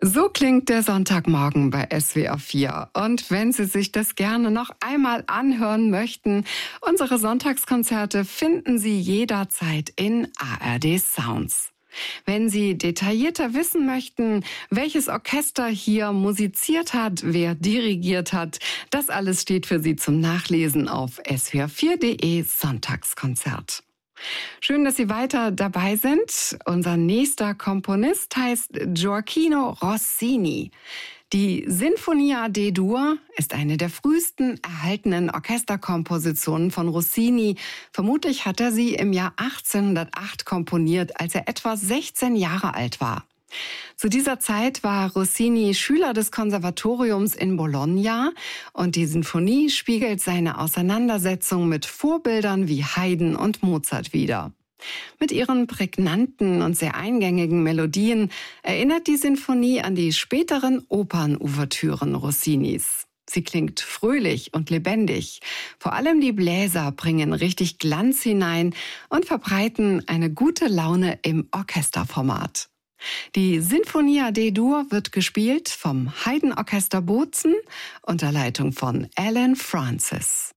So klingt der Sonntagmorgen bei SWR 4. Und wenn Sie sich das gerne noch einmal anhören möchten, unsere Sonntagskonzerte finden Sie jederzeit in ARD Sounds. Wenn Sie detaillierter wissen möchten, welches Orchester hier musiziert hat, wer dirigiert hat, das alles steht für Sie zum Nachlesen auf swr4.de Sonntagskonzert. Schön, dass Sie weiter dabei sind. Unser nächster Komponist heißt Gioacchino Rossini. Die Sinfonia D-Dur ist eine der frühesten erhaltenen Orchesterkompositionen von Rossini. Vermutlich hat er sie im Jahr 1808 komponiert, als er etwa 16 Jahre alt war. Zu dieser Zeit war Rossini Schüler des Konservatoriums in Bologna und die Sinfonie spiegelt seine Auseinandersetzung mit Vorbildern wie Haydn und Mozart wider. Mit ihren prägnanten und sehr eingängigen Melodien erinnert die Sinfonie an die späteren Opernouvertüren Rossinis. Sie klingt fröhlich und lebendig. Vor allem die Bläser bringen richtig Glanz hinein und verbreiten eine gute Laune im Orchesterformat. Die Sinfonia D-Dur wird gespielt vom Haydn Orchester Bozen unter Leitung von Alan Francis.